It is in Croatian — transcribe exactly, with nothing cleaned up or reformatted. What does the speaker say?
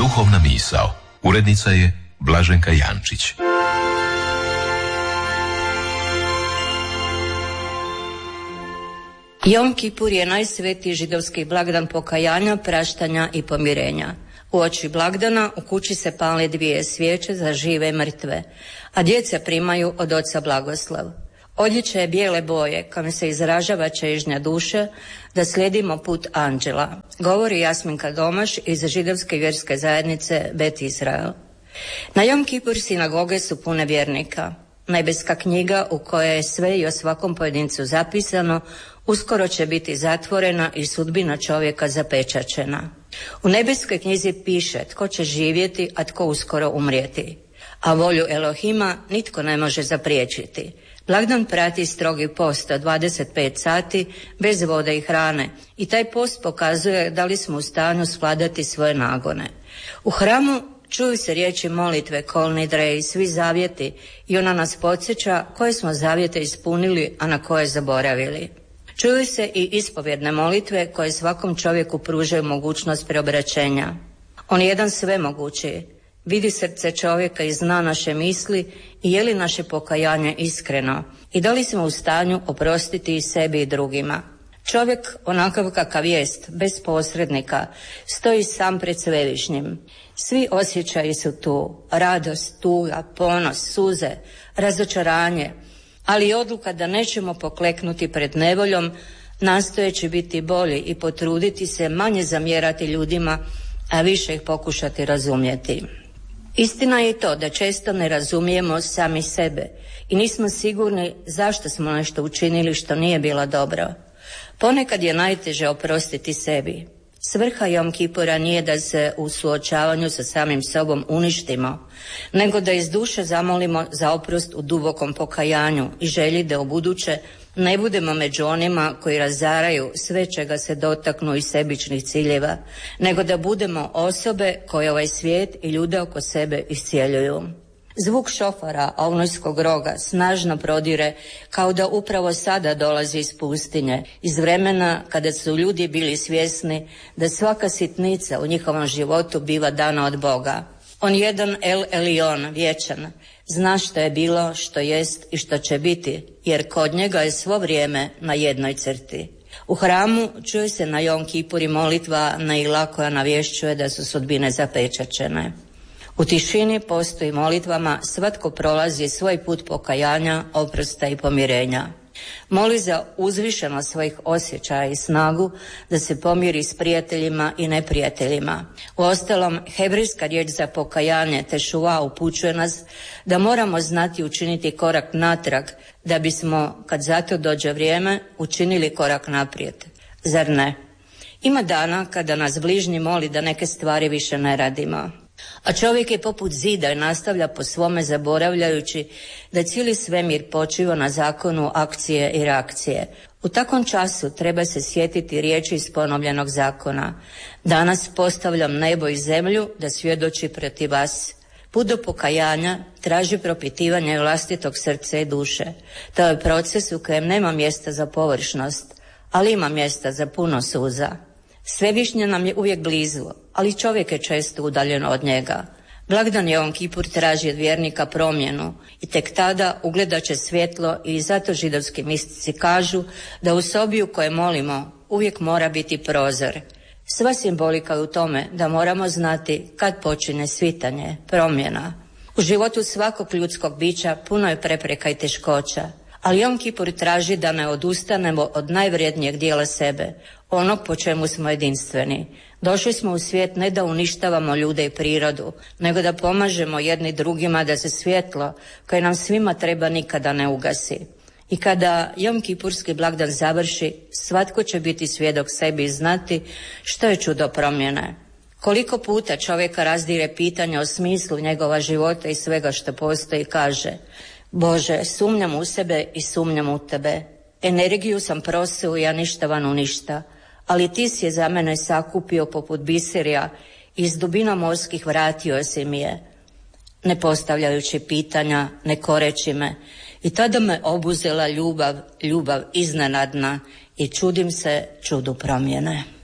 Duhovna misao. Urednica je Blaženka Jančić. Jom Kipur je najsvetiji židovski blagdan pokajanja, praštanja i pomirenja. Uoči blagdana u kući se pale dvije svijeće za žive i mrtve, a djeca primaju od oca blagoslov. Odjeća je bijele boje, kojom se izražava čežnja duše da slijedimo put anđela, govori Jasminka Domaš iz židovske vjerske zajednice Bet Izrael. Na Jom Kipur sinagoge su pune vjernika. Nebeska knjiga u kojoj je sve i o svakom pojedincu zapisano, uskoro će biti zatvorena i sudbina čovjeka zapečaćena. U nebeskoj knjizi piše tko će živjeti, a tko uskoro umrijeti. A volju Elohima nitko ne može zapriječiti. Blagdan prati strogi post od dvadeset pet sati bez vode i hrane i taj post pokazuje da li smo u stanju svladati svoje nagone. U hramu čuju se riječi molitve, kol nidre i svi zavjeti i ona nas podsjeća koje smo zavjete ispunili, a na koje zaboravili. Čuju se i ispovjedne molitve koje svakom čovjeku pružaju mogućnost preobraćenja. On je jedan svemogući, vidi srce čovjeka i zna naše misli i je li naše pokajanje iskreno i da li smo u stanju oprostiti i sebi i drugima. Čovjek, onakav kakav jest, bez posrednika, stoji sam pred svevišnjim. Svi osjećaji su tu, radost, tuga, ponos, suze, razočaranje, ali i odluka da nećemo pokleknuti pred nevoljom, nastojeći biti bolji i potruditi se manje zamjerati ljudima, a više ih pokušati razumjeti. Istina je i to da često ne razumijemo sami sebe i nismo sigurni zašto smo nešto učinili što nije bilo dobro. Ponekad je najteže oprostiti sebi. Svrha Jom Kipura nije da se u suočavanju sa samim sobom uništimo, nego da iz duše zamolimo za oprost u dubokom pokajanju i želji da ubuduće ne budemo među onima koji razaraju sve čega se dotaknu iz sebičnih ciljeva, nego da budemo osobe koje ovaj svijet i ljude oko sebe iscijeljuju. Zvuk šofara ovnojskog roga snažno prodire kao da upravo sada dolazi iz pustinje, iz vremena kada su ljudi bili svjesni da svaka sitnica u njihovom životu biva dana od Boga. On jedan El Elyon, vječan, zna što je bilo, što jest i što će biti, jer kod njega je svo vrijeme na jednoj crti. U hramu čuje se na Jom Kipur molitva Neila koja navješćuje da su sudbine zapečaćene. U tišini postoji molitvama svatko prolazi svoj put pokajanja, oprosta i pomirenja. Moli za uzvišenost svojih osjećaja i snagu da se pomiri s prijateljima i neprijateljima. Uostalom, hebrejska riječ za pokajanje tešua upućuje nas da moramo znati učiniti korak natrag da bismo, kad zato dođe vrijeme, učinili korak naprijed. Zar ne? Ima dana kada nas bližnji moli da neke stvari više ne radimo. A čovjek je poput zida i nastavlja po svome zaboravljajući da cijeli svemir počiva na zakonu akcije i reakcije. U takvom času treba se sjetiti riječi iz ponovljenog zakona. Danas postavljam nebo i zemlju da svjedoči protiv vas. Put do pokajanja traži propitivanje vlastitog srca i duše. To je proces u kojem nema mjesta za površnost, ali ima mjesta za puno suza. Svevišnje nam je uvijek blizu, ali čovjek je često udaljen od njega. Blagdan Jom Kipur traži od vjernika promjenu i tek tada ugledat će svjetlo i zato židovski mistici kažu da u sobi u kojoj molimo uvijek mora biti prozor. Sva simbolika je u tome da moramo znati kad počine svitanje, promjena. U životu svakog ljudskog bića puno je prepreka i teškoća, ali Jom Kipur traži da ne odustanemo od najvrijednijeg dijela sebe, onog po čemu smo jedinstveni. Došli smo u svijet ne da uništavamo ljude i prirodu, nego da pomažemo jedni drugima da se svjetlo, koje nam svima treba, nikada ne ugasi. I kada Jom Kipurski blagdan završi, svatko će biti svjedok sebi i znati što je čudo promjene. Koliko puta čovjeka razdire pitanje o smislu njegova života i svega što postoji, kaže: Bože, sumnjam u sebe i sumnjam u tebe. Energiju sam prosio, ja ništa van u ništa, ali ti si je za mene sakupio poput biserija i iz dubina morskih vratio si mi je, ne postavljajući pitanja, ne koreći me. I tada me obuzela ljubav, ljubav iznenadna i čudim se čudu promjene.